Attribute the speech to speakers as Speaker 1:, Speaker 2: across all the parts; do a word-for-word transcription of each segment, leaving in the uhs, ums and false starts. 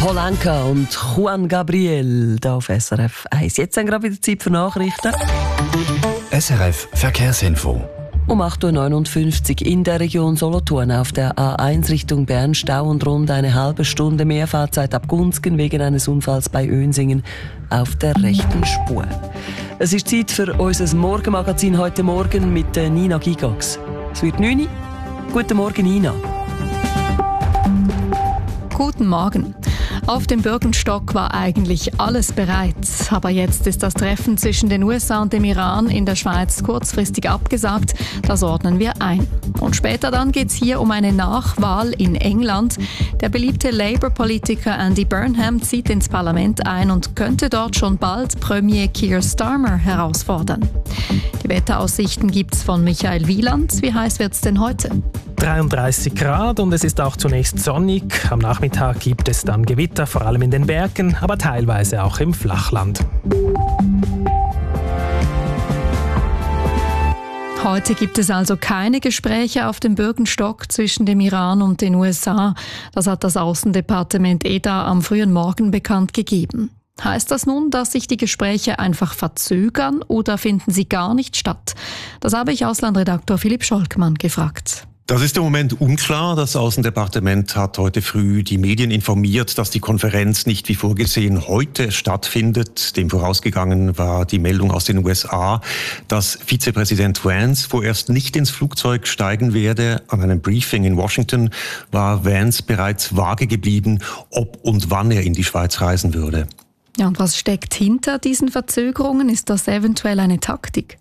Speaker 1: Polanka und Juan Gabriel da auf S R F eins. Jetzt haben wir gerade wieder Zeit für Nachrichten.
Speaker 2: S R F Verkehrsinfo.
Speaker 1: Um acht Uhr neunundfünfzig in der Region Solothurn auf der A eins Richtung Bern Stau und rund eine halbe Stunde mehr Fahrzeit ab Gunzgen wegen eines Unfalls bei Önsingen auf der rechten Spur. Es ist Zeit für unser Morgenmagazin heute Morgen mit Nina Gigax. Es wird neun Uhr. Guten Morgen, Nina.
Speaker 3: Guten Morgen. Auf dem Bürgenstock war eigentlich alles bereit. Aber jetzt ist das Treffen zwischen den U S A und dem Iran in der Schweiz kurzfristig abgesagt. Das ordnen wir ein. Und später dann geht es hier um eine Nachwahl in England. Der beliebte Labour-Politiker Andy Burnham zieht ins Parlament ein und könnte dort schon bald Premier Keir Starmer herausfordern. Die Wetteraussichten gibt's von Michael Wieland. Wie heiß wird's denn heute?
Speaker 4: dreiunddreißig Grad und es ist auch zunächst sonnig. Am Nachmittag gibt es dann Gewitter, vor allem in den Bergen, aber teilweise auch im Flachland.
Speaker 3: Heute gibt es also keine Gespräche auf dem Bürgenstock zwischen dem Iran und den U S A. Das hat das Außendepartement E D A am frühen Morgen bekannt gegeben. Heißt das nun, dass sich die Gespräche einfach verzögern oder finden sie gar nicht statt? Das habe ich Auslandredaktor Philipp Scholkmann gefragt.
Speaker 5: Das ist im Moment unklar. Das Außendepartement hat heute früh die Medien informiert, dass die Konferenz nicht wie vorgesehen heute stattfindet. Dem vorausgegangen war die Meldung aus den U S A, dass Vizepräsident Vance vorerst nicht ins Flugzeug steigen werde. An einem Briefing in Washington war Vance bereits vage geblieben, ob und wann er in die Schweiz reisen würde.
Speaker 3: Ja, und was steckt hinter diesen Verzögerungen? Ist das eventuell eine Taktik?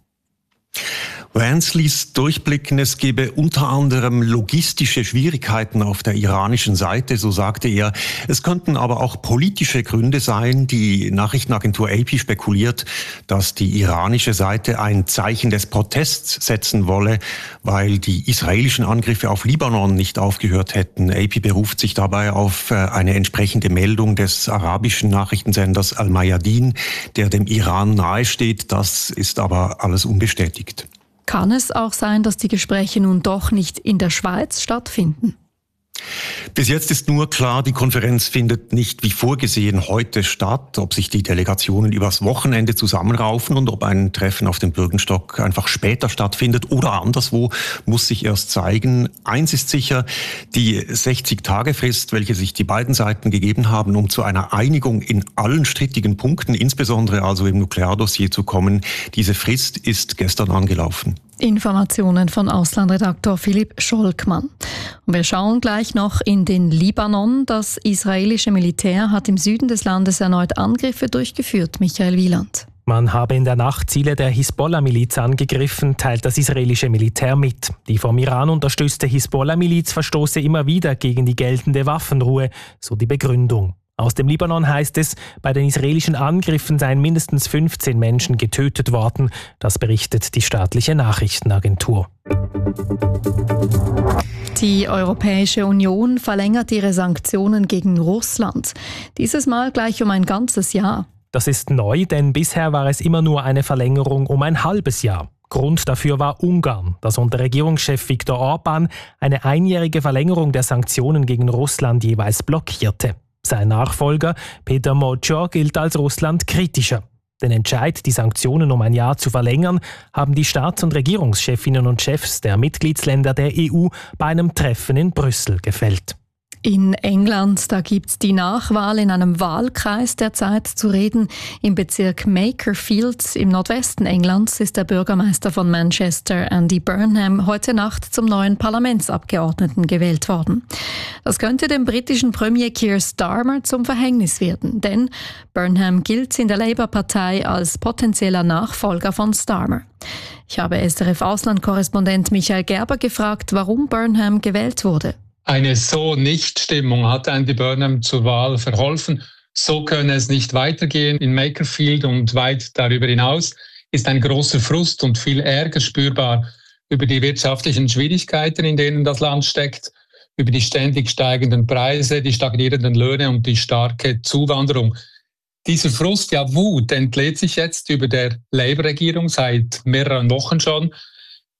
Speaker 5: Vance ließ durchblicken, es gebe unter anderem logistische Schwierigkeiten auf der iranischen Seite, so sagte er. Es könnten aber auch politische Gründe sein. Die Nachrichtenagentur A P spekuliert, dass die iranische Seite ein Zeichen des Protests setzen wolle, weil die israelischen Angriffe auf Libanon nicht aufgehört hätten. A P beruft sich dabei auf eine entsprechende Meldung des arabischen Nachrichtensenders Al-Mayadin, der dem Iran nahesteht. Das ist aber alles unbestätigt.
Speaker 3: Kann es auch sein, dass die Gespräche nun doch nicht in der Schweiz stattfinden?
Speaker 5: Bis jetzt ist nur klar, die Konferenz findet nicht wie vorgesehen heute statt. Ob sich die Delegationen übers Wochenende zusammenraufen und ob ein Treffen auf dem Bürgenstock einfach später stattfindet oder anderswo, muss sich erst zeigen. Eins ist sicher, die sechzig-Tage-Frist, welche sich die beiden Seiten gegeben haben, um zu einer Einigung in allen strittigen Punkten, insbesondere also im Nukleardossier zu kommen, diese Frist ist gestern angelaufen.
Speaker 3: Informationen von Auslandredaktor Philipp Scholkmann. Und wir schauen gleich noch in den Libanon. Das israelische Militär hat im Süden des Landes erneut Angriffe durchgeführt. Michael Wieland.
Speaker 4: Man habe in der Nacht Ziele der Hisbollah-Miliz angegriffen, teilt das israelische Militär mit. Die vom Iran unterstützte Hisbollah-Miliz verstoße immer wieder gegen die geltende Waffenruhe, so die Begründung. Aus dem Libanon heißt es, bei den israelischen Angriffen seien mindestens fünfzehn Menschen getötet worden. Das berichtet die staatliche Nachrichtenagentur.
Speaker 3: Die Europäische Union verlängert ihre Sanktionen gegen Russland. Dieses Mal gleich um ein ganzes Jahr.
Speaker 4: Das ist neu, denn bisher war es immer nur eine Verlängerung um ein halbes Jahr. Grund dafür war Ungarn, das unter Regierungschef Viktor Orbán eine einjährige Verlängerung der Sanktionen gegen Russland jeweils blockierte. Sein Nachfolger, Peter Mocor, gilt als Russland kritischer. Den Entscheid, die Sanktionen um ein Jahr zu verlängern, haben die Staats- und Regierungschefinnen und Chefs der Mitgliedsländer der E U bei einem Treffen in Brüssel gefällt.
Speaker 3: In England, da gibt's die Nachwahl in einem Wahlkreis derzeit zu reden. Im Bezirk Makerfield im Nordwesten Englands ist der Bürgermeister von Manchester, Andy Burnham, heute Nacht zum neuen Parlamentsabgeordneten gewählt worden. Das könnte dem britischen Premier Keir Starmer zum Verhängnis werden, denn Burnham gilt in der Labour-Partei als potenzieller Nachfolger von Starmer. Ich habe S R F-Auslandkorrespondent Michael Gerber gefragt, warum Burnham gewählt wurde.
Speaker 6: Eine So-Nicht-Stimmung hat Andy Burnham zur Wahl verholfen. So könne es nicht weitergehen. In Makerfield und weit darüber hinaus ist ein großer Frust und viel Ärger spürbar über die wirtschaftlichen Schwierigkeiten, in denen das Land steckt, über die ständig steigenden Preise, die stagnierenden Löhne und die starke Zuwanderung. Dieser Frust, ja Wut, entlädt sich jetzt über der Labour-Regierung seit mehreren Wochen schon.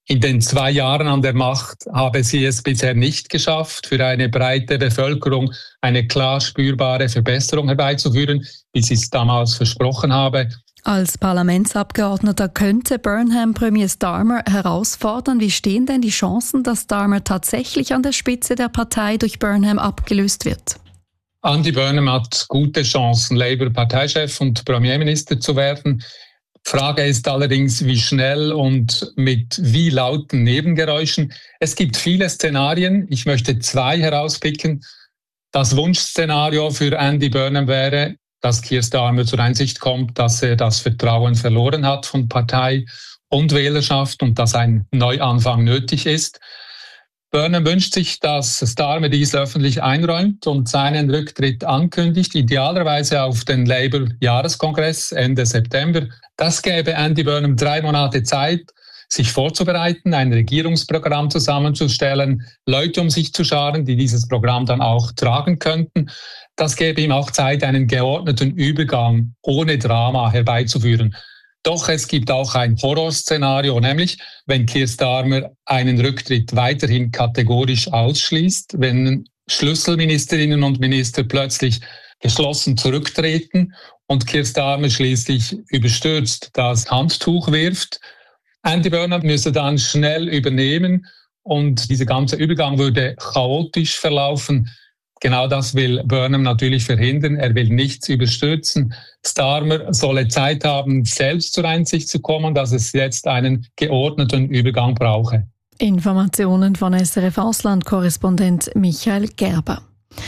Speaker 6: In den zwei Jahren an der Macht habe sie es bisher nicht geschafft, für eine breite Bevölkerung eine klar spürbare Verbesserung herbeizuführen, wie sie es damals versprochen habe.
Speaker 3: Als Parlamentsabgeordneter könnte Burnham Premier Starmer herausfordern. Wie stehen denn die Chancen, dass Starmer tatsächlich an der Spitze der Partei durch Burnham abgelöst wird?
Speaker 6: Andy Burnham hat gute Chancen, Labour-Parteichef und Premierminister zu werden. Frage ist allerdings, wie schnell und mit wie lauten Nebengeräuschen. Es gibt viele Szenarien. Ich möchte zwei herauspicken. Das Wunschszenario für Andy Burnham wäre, dass Keir Starmer zur Einsicht kommt, dass er das Vertrauen verloren hat von Partei und Wählerschaft und dass ein Neuanfang nötig ist. Burnham wünscht sich, dass Starmer dies öffentlich einräumt und seinen Rücktritt ankündigt, idealerweise auf den Labour-Jahreskongress Ende September. Das gäbe Andy Burnham drei Monate Zeit, sich vorzubereiten, ein Regierungsprogramm zusammenzustellen, Leute um sich zu scharen, die dieses Programm dann auch tragen könnten. Das gäbe ihm auch Zeit, einen geordneten Übergang ohne Drama herbeizuführen. Doch es gibt auch ein Horrorszenario, nämlich wenn Keir Starmer einen Rücktritt weiterhin kategorisch ausschließt, wenn Schlüsselministerinnen und Minister plötzlich geschlossen zurücktreten und Keir Starmer schließlich überstürzt das Handtuch wirft. Andy Burnham müsse dann schnell übernehmen und dieser ganze Übergang würde chaotisch verlaufen. Genau das will Burnham natürlich verhindern. Er will nichts überstürzen. Starmer solle Zeit haben, selbst zur Einsicht zu kommen, dass es jetzt einen geordneten Übergang brauche.
Speaker 3: Informationen von S R F-Ausland-Korrespondent Michael Gerber.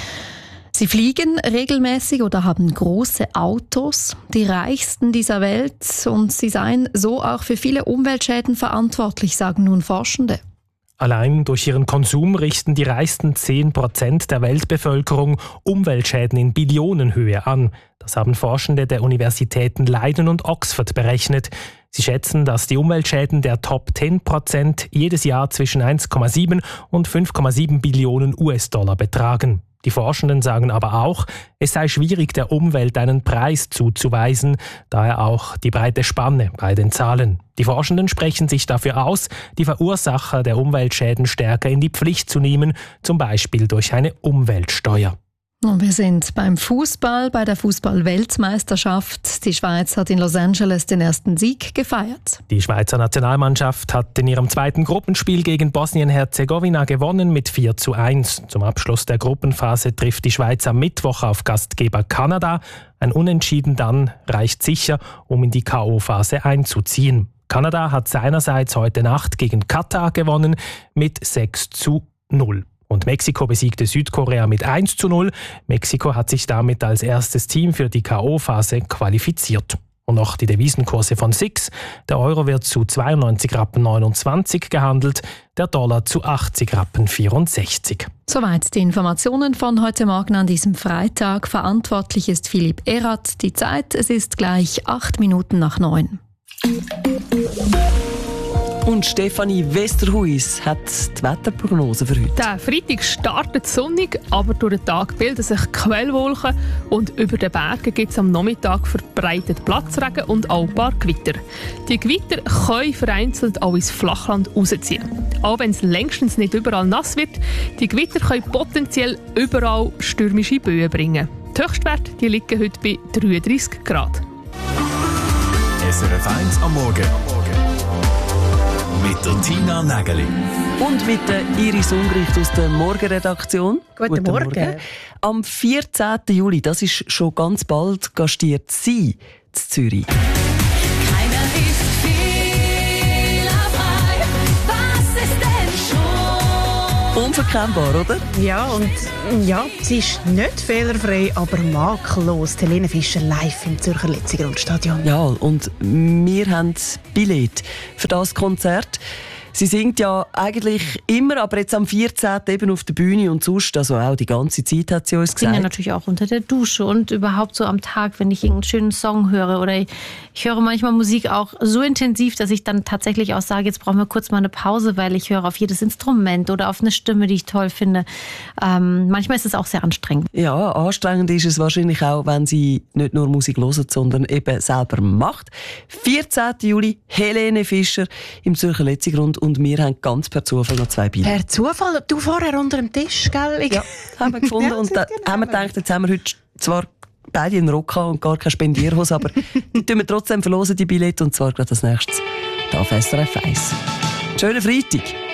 Speaker 3: Sie fliegen regelmäßig oder haben große Autos, die reichsten dieser Welt, und sie seien so auch für viele Umweltschäden verantwortlich, sagen nun Forschende.
Speaker 4: Allein durch ihren Konsum richten die reichsten zehn Prozent der Weltbevölkerung Umweltschäden in Billionenhöhe an. Das haben Forschende der Universitäten Leiden und Oxford berechnet. Sie schätzen, dass die Umweltschäden der Top zehn Prozent jedes Jahr zwischen eins Komma sieben und fünf Komma sieben Billionen U S-Dollar betragen. Die Forschenden sagen aber auch, es sei schwierig, der Umwelt einen Preis zuzuweisen, daher auch die breite Spanne bei den Zahlen. Die Forschenden sprechen sich dafür aus, die Verursacher der Umweltschäden stärker in die Pflicht zu nehmen, zum Beispiel durch eine Umweltsteuer.
Speaker 3: Und wir sind beim Fußball, bei der Fußball-Weltmeisterschaft. Die Schweiz hat in Los Angeles den ersten Sieg gefeiert.
Speaker 4: Die Schweizer Nationalmannschaft hat in ihrem zweiten Gruppenspiel gegen Bosnien-Herzegowina gewonnen mit vier zu eins. Zum Abschluss der Gruppenphase trifft die Schweiz am Mittwoch auf Gastgeber Kanada. Ein Unentschieden dann reicht sicher, um in die K O-Phase einzuziehen. Kanada hat seinerseits heute Nacht gegen Katar gewonnen mit sechs zu null. Und Mexiko besiegte Südkorea mit eins zu null. Mexiko hat sich damit als erstes Team für die K O-Phase qualifiziert. Und noch die Devisenkurse von S I X. Der Euro wird zu zweiundneunzig Rappen neunundzwanzig gehandelt, der Dollar zu achtzig Rappen vierundsechzig.
Speaker 3: Soweit die Informationen von heute Morgen an diesem Freitag. Verantwortlich ist Philipp Erath. Die Zeit, es ist gleich acht Minuten nach neun.
Speaker 1: Und Stefanie Westerhuis hat die Wetterprognose für heute.
Speaker 7: Der Freitag startet sonnig, aber durch den Tag bilden sich Quellwolken und über den Bergen gibt es am Nachmittag verbreitet Platzregen und auch ein paar Gewitter. Die Gewitter können vereinzelt auch ins Flachland rausziehen. Auch wenn es längstens nicht überall nass wird, die Gewitter können potenziell überall stürmische Böen bringen. Die Höchstwerte die liegen heute bei dreiunddreissig Grad.
Speaker 2: S R F eins am Morgen. Mit der Tina Nägeli.
Speaker 1: Und mit der Iris Ungricht aus der Morgenredaktion.
Speaker 8: Guten, Guten Morgen. Morgen.
Speaker 1: Am vierzehnten Juli, das ist schon ganz bald, gastiert sie in Zürich.
Speaker 9: Keiner ist fehlerfrei. Was ist denn schon?
Speaker 1: Unverkennbar, oder?
Speaker 8: Ja, und ja, sie ist nicht fehlerfrei, aber makellos. Helene Fischer live im Zürcher Letzigrundstadion.
Speaker 1: Ja, und wir haben Billett für das Konzert. Sie singt ja eigentlich immer, aber jetzt am vierzehnten eben auf der Bühne und sonst, also auch die ganze Zeit, hat sie uns gesagt.
Speaker 10: Ich singe natürlich auch unter der Dusche und überhaupt so am Tag, wenn ich irgendeinen schönen Song höre. Oder ich, ich höre manchmal Musik auch so intensiv, dass ich dann tatsächlich auch sage, jetzt brauchen wir kurz mal eine Pause, weil ich höre auf jedes Instrument oder auf eine Stimme, die ich toll finde. Ähm, manchmal ist es auch sehr anstrengend.
Speaker 1: Ja, anstrengend ist es wahrscheinlich auch, wenn sie nicht nur Musik hört, sondern eben selber macht. vierzehnten Juli, Helene Fischer im Zürcher Letzigrund. und wir haben ganz per Zufall noch zwei Billette.
Speaker 8: Per Zufall? Du vorher unter dem Tisch, gell? Ich
Speaker 1: Ja, haben wir gefunden.
Speaker 8: Ja,
Speaker 1: und da haben wir gedacht, jetzt haben wir heute zwar beide einen Rock und gar keine Spendierhose, aber die tun wir trotzdem verlosen, die Billette, und zwar gerade als nächstes hier auf S R F eins. Schönen Freitag!